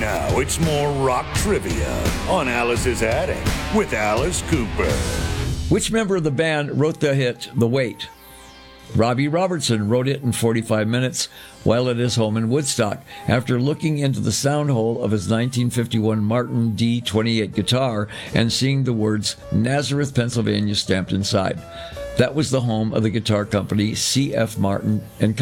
Now it's more rock trivia on Alice's Attic with Alice Cooper. Which member of the band wrote the hit The Weight? Robbie Robertson wrote it in 45 minutes while at his home in Woodstock after looking into the sound hole of his 1951 Martin D28 guitar and seeing the words Nazareth, Pennsylvania stamped inside. That was the home of the guitar company C.F. Martin and